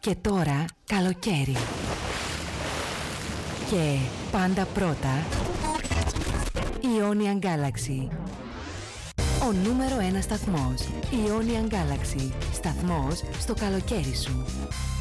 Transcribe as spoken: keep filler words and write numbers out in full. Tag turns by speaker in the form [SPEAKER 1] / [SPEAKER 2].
[SPEAKER 1] Και τώρα καλοκαίρι. Και πάντα πρώτα Ionian Galaxy. Ο νούμερο ένα σταθμός. Ionian Galaxy. Σταθμός στο καλοκαίρι σου.